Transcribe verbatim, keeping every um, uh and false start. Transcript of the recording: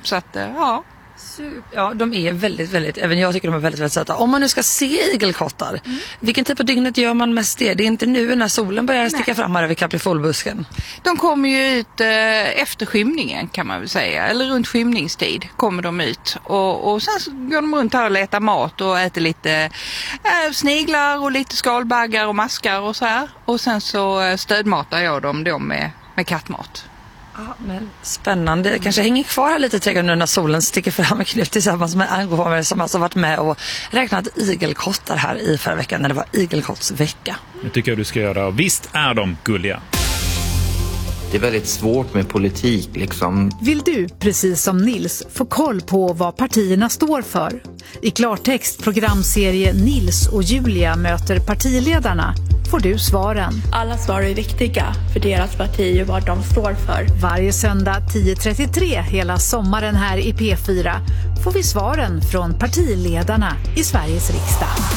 Så att, ja. Ja, de är väldigt, väldigt, även jag tycker de är väldigt, väldigt söta. Om man nu ska se igelkottar, mm. vilken typ av dygnet gör man mest det? Det är inte nu när solen börjar sticka Nej. fram här över kaprifolbusken. De kommer ju ut eh, efter skymningen kan man väl säga, eller runt skymningstid kommer de ut. Och, och sen så går de runt här och letar mat och äter lite eh, sniglar och lite skalbaggar och maskar och så här. Och sen så eh, stödmatar jag dem då med, med kattmat. Ja, men spännande. Jag kanske hänger kvar här lite trädgården nu när solen sticker fram med Knut tillsammans med angående som alltså varit med och räknat igelkottar här i förra veckan när det var igelkottsvecka. Det tycker jag du ska göra. Visst är de gulliga. Det är väldigt svårt med politik liksom. Vill du, precis som Nils, få koll på vad partierna står för? I klartext programserie Nils och Julia möter partiledarna får du svaren. Alla svar är viktiga för deras parti och vad de står för. Varje söndag tio trettiotre hela sommaren här i P fyra får vi svaren från partiledarna i Sveriges riksdag.